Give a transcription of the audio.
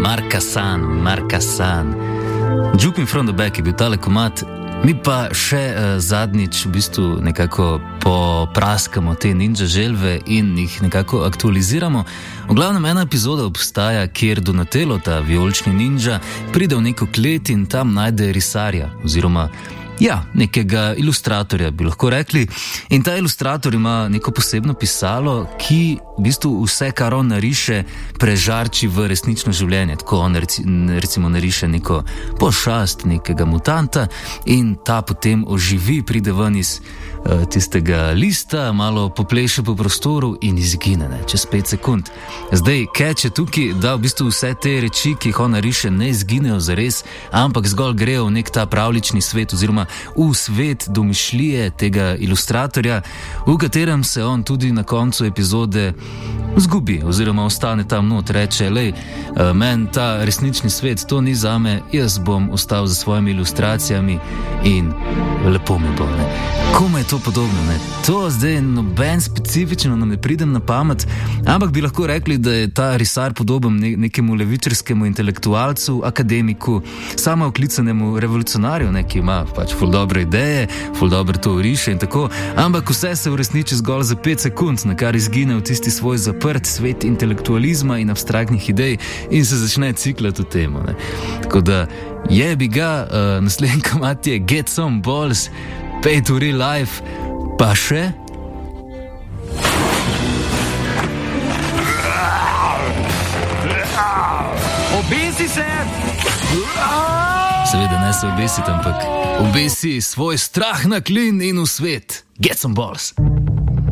Markasan. Jumping from the back je bil tale komad. Mi pa še zadnjič v bistvu nekako popraskamo te ninja želve in jih nekako aktualiziramo. V glavnem ena epizoda obstaja, kjer Donatello, ta vijolični ninja, pride v neko klet in tam najde risarja oziroma nekega ilustratorja, bi lahko rekli. In ta ilustrator ima neko posebno pisalo, ki v bistvu vse, kar on nariše, prežarči v resnično življenje. Tako on recimo nariše neko pošast, nekega mutanta in ta potem oživi, pride ven iz tistega lista, malo popleše po prostoru in izgine, čez 5 sekund. Zdaj, catch je tukaj, da v bistvu vse te reči, ki jih on nariše, ne izginejo zares, ampak zgolj grejo v nek ta pravlični svet oziroma v svet domišljije tega ilustratorja, v katerem se on tudi na koncu epizode zgubi oziroma ostane tam not, reče, meni ta resnični svet, to ni zame, jaz bom ostal za svojimi ilustracijami in lepo mi bo. Komu je to podobno? To zdaj noben specifično nam ne pridem na pamet, ampak bi lahko rekli, da je ta risar podoben nekemu levičarskemu intelektualcu, akademiku, samooklicanemu revolucionarju, ki ima pač ful dobre ideje, ful dobro to riše in tako, ampak vse se uresniči zgolj za 5 sekund, na kar izgine v tisti svoj zaprt svet intelektualizma in abstraktnih idej in se začne ciklati v temo. Tako da jebi ga, naslednji komad je Get Some Balls, Pay to Real Life, pa še Obesi se! Seveda ne se obesiti, ampak obesi svoj strah na klin in v svet. Get Some Balls.